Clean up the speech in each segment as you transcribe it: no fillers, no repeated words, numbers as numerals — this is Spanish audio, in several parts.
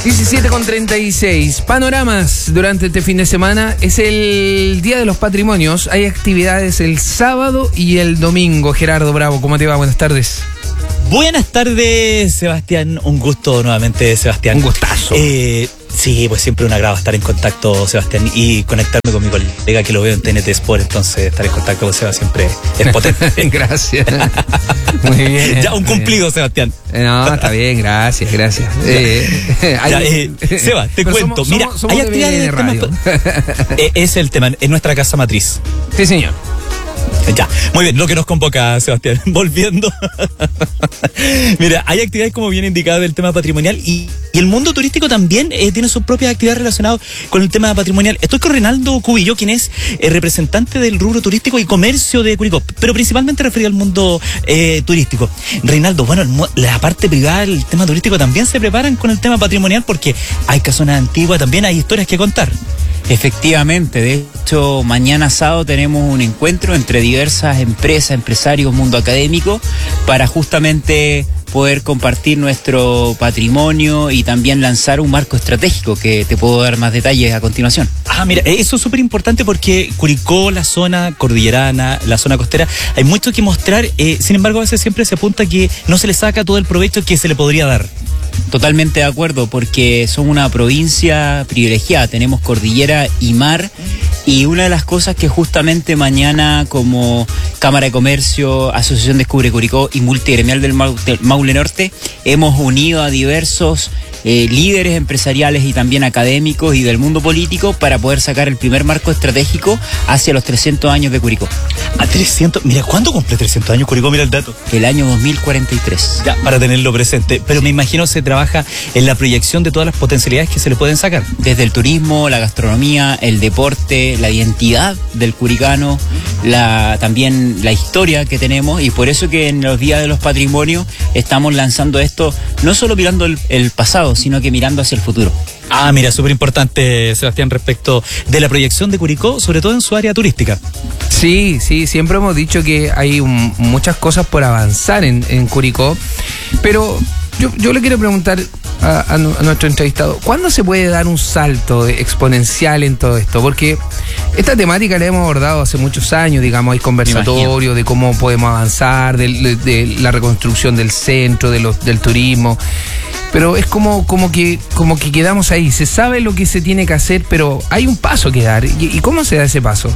17:36. Panoramas durante este fin de semana. Es el Día de los Patrimonios. Hay actividades el sábado y el domingo. Gerardo Bravo, ¿cómo te va? Buenas tardes. Buenas tardes, Sebastián. Un gusto nuevamente, Sebastián. Un gustazo. Sí, pues siempre un agrado estar en contacto, Sebastián, y conectarme con mi colega que lo veo en TNT Sport, entonces estar en contacto con Seba siempre es potente. Gracias. Muy bien. Ya, un cumplido, Sebastián. No, está bien, gracias. Seba, te cuento. Mira, hay actividades de radio. Es el tema, en nuestra casa matriz. Sí, señor. Ya, muy bien, lo que nos convoca, Sebastián. Volviendo. Mira, hay actividades como bien indicado del tema patrimonial y el mundo turístico también tiene sus propias actividades relacionadas con el tema patrimonial. Estoy con Reinaldo Cubillo, quien es representante del rubro turístico y comercio de Curicó, pero principalmente referido al mundo turístico. Reinaldo, bueno, la parte privada del tema turístico también se preparan con el tema patrimonial porque hay casonas antiguas, también hay historias que contar. Efectivamente, de hecho mañana sábado tenemos un encuentro entre diversas empresas, empresarios, mundo académico, para justamente poder compartir nuestro patrimonio y también lanzar un marco estratégico que te puedo dar más detalles a continuación. Mira, eso es súper importante porque Curicó, la zona cordillerana, la zona costera, hay mucho que mostrar, sin embargo a veces siempre se apunta que no se le saca todo el provecho que se le podría dar. Totalmente de acuerdo, porque somos una provincia privilegiada, tenemos cordillera y mar, y una de las cosas que justamente mañana como Cámara de Comercio, Asociación Descubre Curicó y Multigremial del Maule Norte, hemos unido a diversos líderes empresariales y también académicos y del mundo político para poder sacar el primer marco estratégico hacia los 300 años de Curicó. A 300, mira, ¿cuándo cumple 300 años Curicó? Mira el dato. El año 2043. Ya, para tenerlo presente. Pero me imagino se trabaja en la proyección de todas las potencialidades que se le pueden sacar. Desde el turismo, la gastronomía, el deporte, la identidad del curicano, también la historia que tenemos, y por eso que en los días de los patrimonios estamos lanzando esto, no solo mirando el pasado, sino que mirando hacia el futuro. Mira, súper importante, Sebastián, respecto de la proyección de Curicó, sobre todo en su área turística. Sí, siempre hemos dicho que hay muchas cosas por avanzar en Curicó, pero yo le quiero preguntar a nuestro entrevistado, ¿cuándo se puede dar un salto exponencial en todo esto? Porque esta temática la hemos abordado hace muchos años, digamos, hay conversatorios de cómo podemos avanzar, de la reconstrucción del centro, del turismo, pero es como que quedamos ahí. Se sabe lo que se tiene que hacer, pero hay un paso que dar. ¿Y cómo se da ese paso?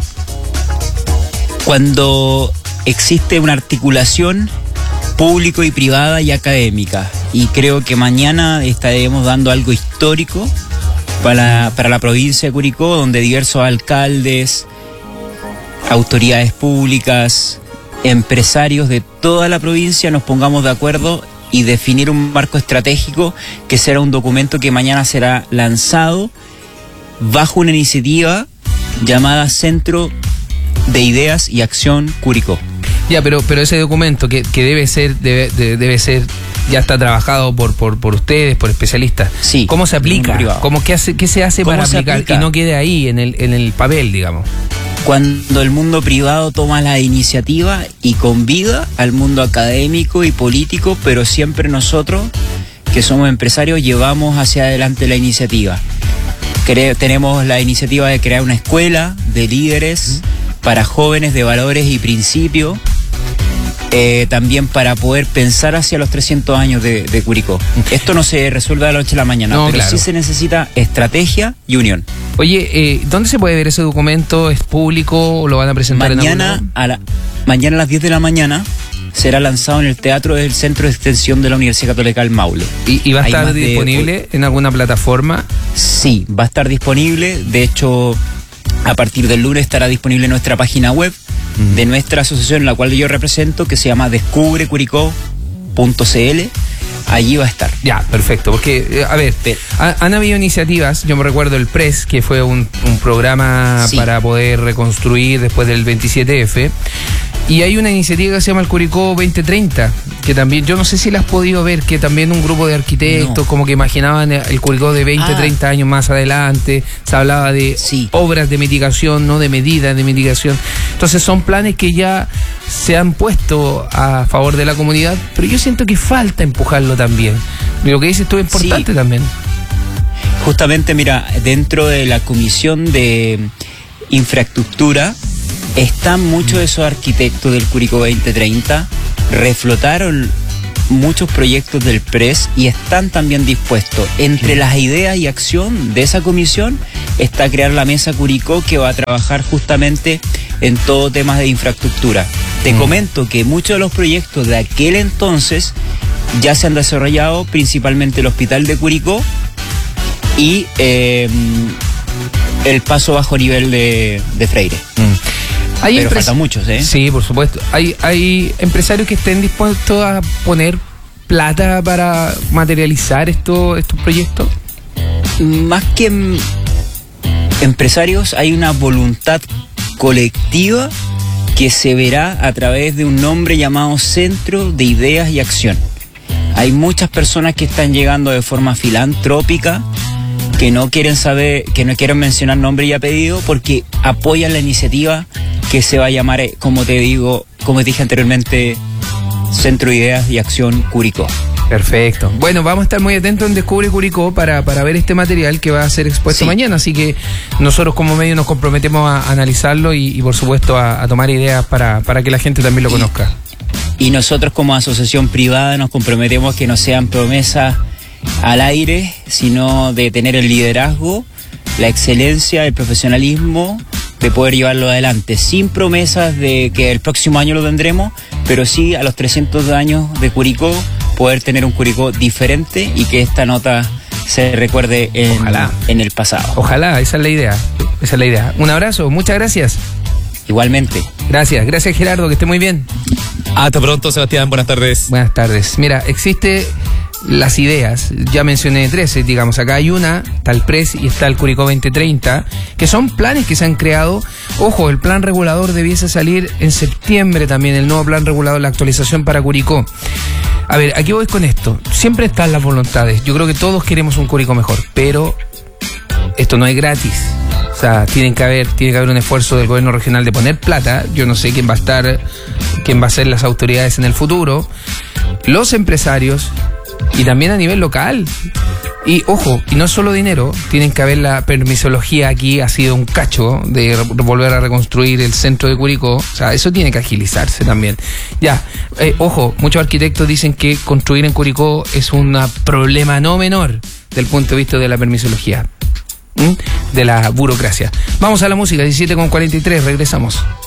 Cuando existe una articulación público y privada y académica, y creo que mañana estaremos dando algo histórico para la provincia de Curicó, donde diversos alcaldes, autoridades públicas, empresarios de toda la provincia nos pongamos de acuerdo y definir un marco estratégico que será un documento que mañana será lanzado bajo una iniciativa llamada Centro de Ideas y Acción Curicó. Ya, pero ese documento que debe ser, ya está trabajado por ustedes, por especialistas. Sí. ¿Cómo se aplica? ¿Qué se hace para aplicar y no quede ahí en el papel, digamos? Cuando el mundo privado toma la iniciativa y convida al mundo académico y político, pero siempre nosotros, que somos empresarios, llevamos hacia adelante la iniciativa. Tenemos la iniciativa de crear una escuela de líderes para jóvenes de valores y principios, también para poder pensar hacia los 300 años de Curicó. Esto no se resuelve de la noche a la mañana, pero claro, sí se necesita estrategia y unión. Oye, ¿dónde se puede ver ese documento? ¿Es público o lo van a presentar mañana mañana a las 10 de la mañana será lanzado en el Teatro del Centro de Extensión de la Universidad Católica del Maule. ¿Y va a estar disponible en alguna plataforma? Sí, va a estar disponible. De hecho, a partir del lunes estará disponible en nuestra página web de nuestra asociación, la cual yo represento, que se llama descubrecuricó.cl. Allí va a estar. Ya, perfecto, porque, a ver, han habido iniciativas, yo me recuerdo el PRES, que fue un programa para poder reconstruir después del 27F, y hay una iniciativa que se llama el Curicó 2030, que también, yo no sé si la has podido ver, que también un grupo de arquitectos como que imaginaban el Curicó de 20, 30 años más adelante, se hablaba de obras de mitigación, no de medidas de mitigación. Entonces son planes que ya se han puesto a favor de la comunidad, pero yo siento que falta empujarlo también. Lo que dices tú es importante también. Justamente, mira, dentro de la Comisión de Infraestructura están muchos de esos arquitectos del Curicó 2030, reflotaron muchos proyectos del PRES y están también dispuestos. Entre las ideas y acción de esa comisión está crear la Mesa Curicó, que va a trabajar justamente en todo temas de infraestructura. Te comento que muchos de los proyectos de aquel entonces ya se han desarrollado, principalmente el Hospital de Curicó y el paso bajo nivel de Freire. Pero faltan muchos, ¿eh? Sí, por supuesto. Hay empresarios que estén dispuestos a poner plata para materializar estos proyectos. Más que empresarios, hay una voluntad colectiva que se verá a través de un nombre llamado Centro de Ideas y Acción. Hay muchas personas que están llegando de forma filantrópica, que no quieren mencionar nombre y apellido, porque apoyan la iniciativa que se va a llamar, como dije anteriormente, Centro de Ideas y Acción Curicó. Perfecto. Bueno, vamos a estar muy atentos en Descubre Curicó para ver este material que va a ser expuesto mañana, así que nosotros como medio nos comprometemos a analizarlo y por supuesto a tomar ideas para que la gente también lo conozca. Y nosotros como asociación privada nos comprometemos que no sean promesas al aire, sino de tener el liderazgo, la excelencia, el profesionalismo, de poder llevarlo adelante, sin promesas de que el próximo año lo tendremos, pero sí a los 300 años de Curicó, poder tener un Curicó diferente y que esta nota se recuerde en el pasado. Ojalá, esa es la idea. Un abrazo, muchas gracias. Igualmente. Gracias Gerardo, que esté muy bien. Hasta pronto, Sebastián, buenas tardes. Buenas tardes. Mira, existe las ideas, ya mencioné 13, digamos, acá hay una, está el PRES y está el Curicó 2030, que son planes que se han creado. Ojo, el plan regulador debiese salir en septiembre también, el nuevo plan regulador, la actualización para Curicó. A ver, aquí voy con esto, siempre están las voluntades, yo creo que todos queremos un Curicó mejor, pero esto no es gratis. O sea, tiene que haber un esfuerzo del gobierno regional de poner plata. Yo no sé quién va a ser las autoridades en el futuro, los empresarios y también a nivel local. Y ojo, y no solo dinero, tienen que haber la permisología. Aquí ha sido un cacho de volver a reconstruir el centro de Curicó. O sea, eso tiene que agilizarse también. Ya, ojo, muchos arquitectos dicen que construir en Curicó es un problema no menor del punto de vista de la permisología, de la burocracia. Vamos a la música, 17:43, regresamos.